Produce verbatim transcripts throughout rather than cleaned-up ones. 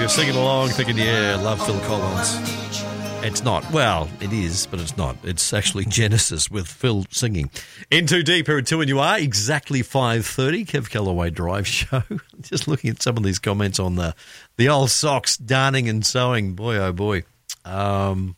you're singing along thinking, yeah, love Phil Collins. It's not. Well, it is, but it's not. It's actually Genesis with Phil singing. In Too Deep here at two and you are exactly five thirty. Kev Callaway Drive Show. Just looking at some of these comments on the, the old socks, darning and sewing. Boy, oh boy. Um,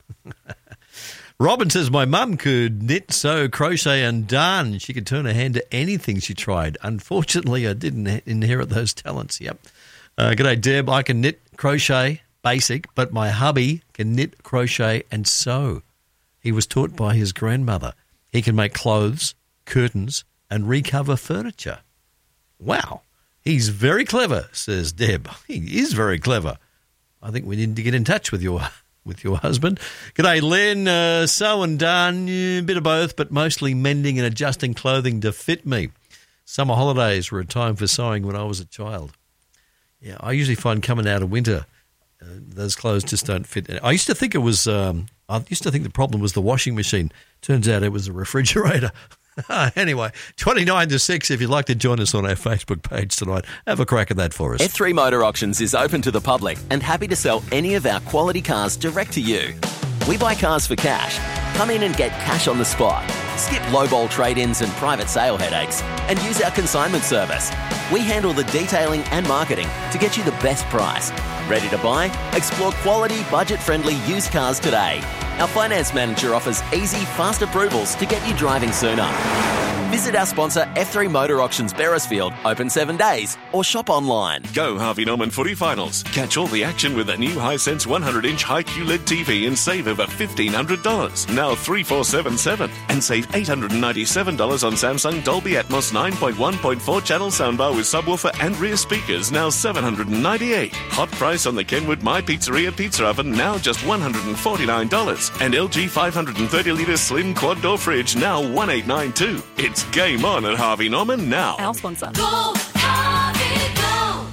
Robin says, my mum could knit, sew, crochet and darn. She could turn her hand to anything she tried. Unfortunately, I didn't inherit those talents. Yep. Uh, g'day, Deb. I can knit, crochet, basic, but my hubby can knit, crochet and sew. He was taught by his grandmother. He can make clothes, curtains and recover furniture. Wow. He's very clever, says Deb. He is very clever. I think we need to get in touch with your with your husband. G'day, Len. Uh, sew and darn, a bit of both, but mostly mending and adjusting clothing to fit me. Summer holidays were a time for sewing when I was a child. Yeah, I usually find coming out of winter, uh, those clothes just don't fit. I used to think it was, um, I used to think the problem was the washing machine. Turns out it was the refrigerator. Anyway, twenty-nine to six, if you'd like to join us on our Facebook page tonight, have a crack at that for us. F three Motor Auctions is open to the public and happy to sell any of our quality cars direct to you. We buy cars for cash. Come in and get cash on the spot. Skip lowball trade-ins and private sale headaches and use our consignment service. We handle the detailing and marketing to get you the best price. Ready to buy? Explore quality, budget-friendly used cars today. Our finance manager offers easy, fast approvals to get you driving sooner. Visit our sponsor F three Motor Auctions Beresfield, open seven days, or shop online. Go Harvey Norman Footy Finals. Catch all the action with a new Hisense one hundred inch high Q L E D T V and save over fifteen hundred dollars. Now three four seven seven. And save eight hundred ninety-seven dollars on Samsung Dolby Atmos nine point one point four channel soundbar with subwoofer and rear speakers, now seven hundred ninety-eight dollars. Hot price on the Kenwood My Pizzeria pizza oven, now just one hundred forty-nine dollars. And L G five hundred thirty litre slim quad door fridge, now one eight nine two. It's game on at Harvey Norman now. Our sponsor. Go, Harvey, go!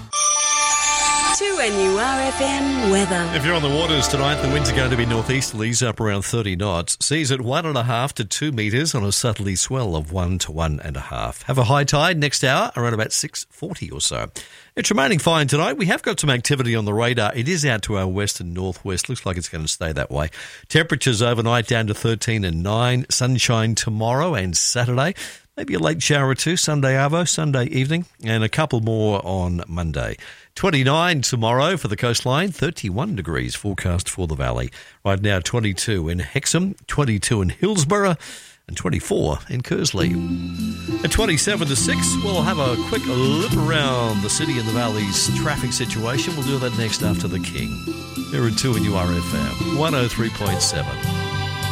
two N U R F M weather. If you're on the waters tonight, the winds are going to be northeasterlies up around thirty knots. Seas at one and a half to two metres on a southerly swell of one to one and a half. Have a high tide next hour around about six forty or so. It's remaining fine tonight. We have got some activity on the radar. It is out to our west and northwest. Looks like it's going to stay that way. Temperatures overnight down to thirteen and nine. Sunshine tomorrow and Saturday. Maybe a late shower or two, Sunday arvo, Sunday evening, and a couple more on Monday. twenty-nine tomorrow for the coastline, thirty-one degrees forecast for the valley. Right now, twenty-two in Hexham, twenty-two in Hillsborough, and twenty-four in Kersley. At twenty-seven to six, we'll have a quick look around the city and the valley's traffic situation. We'll do that next after the King. Here at two N U R F M, one oh three point seven.